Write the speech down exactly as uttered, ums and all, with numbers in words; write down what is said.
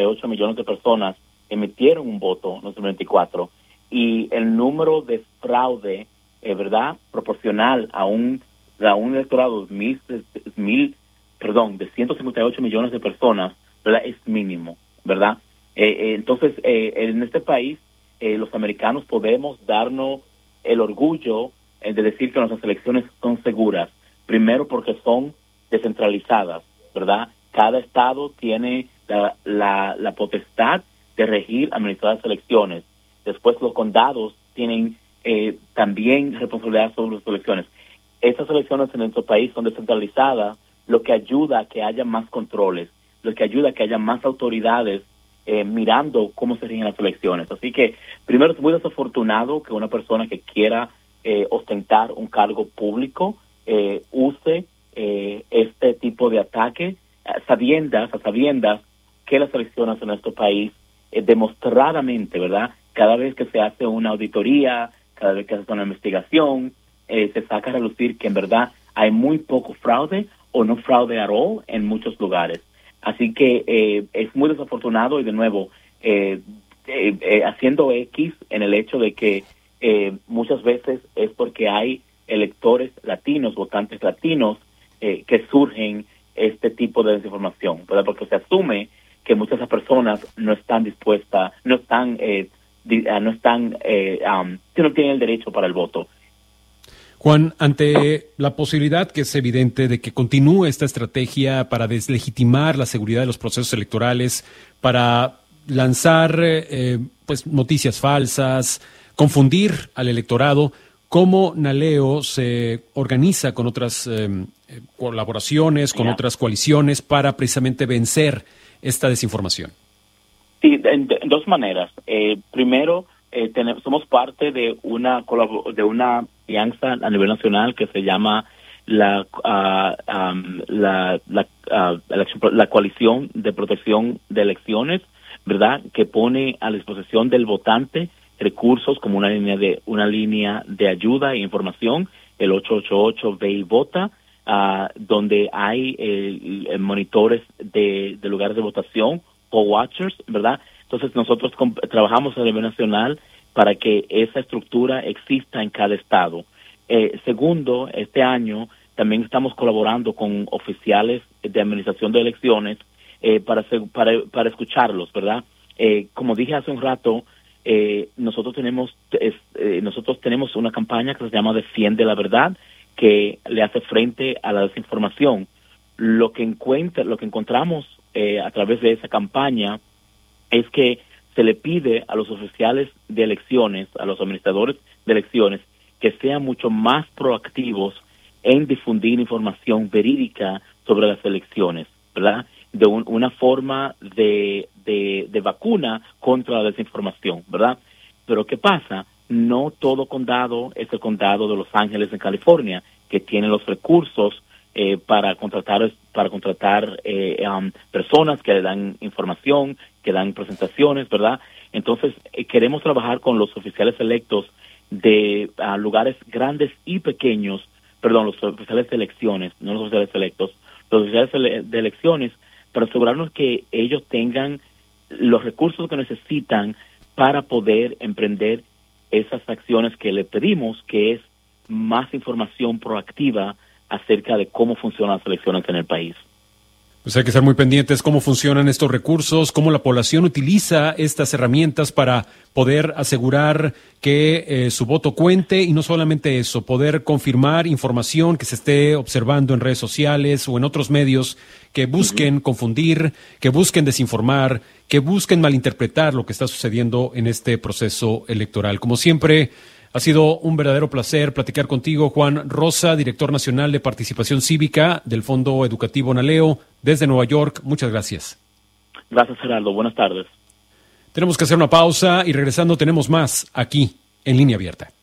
y ocho millones de personas emitieron un voto en dos mil veinticuatro, y el número de fraude, eh, ¿verdad?, proporcional a un, a un electorado de mil, mil, perdón, de ciento cincuenta y ocho millones de personas, ¿verdad?, es mínimo, ¿verdad? Eh, eh, entonces, eh, en este país, eh, los americanos podemos darnos el orgullo eh, de decir que nuestras elecciones son seguras, primero porque son descentralizadas, ¿verdad? Cada estado tiene la, la, la potestad de regir, administrar las elecciones. Después los condados tienen eh, también responsabilidad sobre las elecciones. Estas elecciones en nuestro país son descentralizadas, lo que ayuda a que haya más controles, lo que ayuda a que haya más autoridades eh, mirando cómo se rigen las elecciones. Así que, primero, es muy desafortunado que una persona que quiera eh, ostentar un cargo público eh, use eh, este tipo de ataque, a sabiendas, a sabiendas que las elecciones en nuestro país, eh, demostradamente, ¿verdad?, cada vez que se hace una auditoría, cada vez que se hace una investigación, eh, se saca a relucir que en verdad hay muy poco fraude o no fraude at all en muchos lugares. Así que eh, es muy desafortunado y de nuevo eh, eh, eh, haciendo X en el hecho de que eh, muchas veces es porque hay electores latinos, votantes latinos, eh, que surgen este tipo de desinformación, ¿verdad? Porque se asume que muchas de esas personas no están dispuestas, no están, eh, di, uh, no están, eh, um, no tienen el derecho para el voto. Juan, ante la posibilidad que es evidente de que continúe esta estrategia para deslegitimar la seguridad de los procesos electorales, para lanzar eh, pues noticias falsas, confundir al electorado, ¿cómo Naleo se organiza con otras eh, colaboraciones, con yeah. otras coaliciones para precisamente vencer esta desinformación? Sí, de, de, de dos maneras. Eh, primero, eh, tenemos, somos parte de una de una alianza a nivel nacional que se llama la uh, um, la, la, uh, la, la coalición de protección de elecciones, ¿verdad?, que pone a la disposición del votante recursos como una línea de una línea de ayuda e información, el ocho ocho ocho ve y vota, uh, donde hay eh, eh, monitores de, de lugares de votación o watchers, ¿verdad? Entonces nosotros comp- trabajamos a nivel nacional para que esa estructura exista en cada estado. Eh, segundo, este año también estamos colaborando con oficiales de administración de elecciones eh, para, para para escucharlos, ¿verdad? Eh, como dije hace un rato, eh, nosotros tenemos es, eh, nosotros tenemos una campaña que se llama Defiende la Verdad, que le hace frente a la desinformación. Lo que encuentra, lo que encontramos eh, a través de esa campaña es que se le pide a los oficiales de elecciones, a los administradores de elecciones, que sean mucho más proactivos en difundir información verídica sobre las elecciones, ¿verdad?, de un, una forma de, de, de vacuna contra la desinformación, ¿verdad? Pero ¿qué pasa? No todo condado es el condado de Los Ángeles en California, que tiene los recursos eh, para contratar para contratar eh, um, personas que le dan información, que dan presentaciones, ¿verdad? Entonces, eh, queremos trabajar con los oficiales electos de uh, lugares grandes y pequeños, perdón, los oficiales de elecciones, no los oficiales electos, los oficiales de elecciones, para asegurarnos que ellos tengan los recursos que necesitan para poder emprender esas acciones que le pedimos, que es más información proactiva acerca de cómo funcionan las elecciones en el país. Pues hay que estar muy pendientes cómo funcionan estos recursos, cómo la población utiliza estas herramientas para poder asegurar que eh, su voto cuente, y no solamente eso, poder confirmar información que se esté observando en redes sociales o en otros medios que busquen uh-huh. confundir, que busquen desinformar, que busquen malinterpretar lo que está sucediendo en este proceso electoral. Como siempre, ha sido un verdadero placer platicar contigo, Juan Rosa, director nacional de participación cívica del Fondo Educativo Naleo, desde Nueva York. Muchas gracias. Gracias, Gerardo. Buenas tardes. Tenemos que hacer una pausa y regresando tenemos más aquí en Línea Abierta.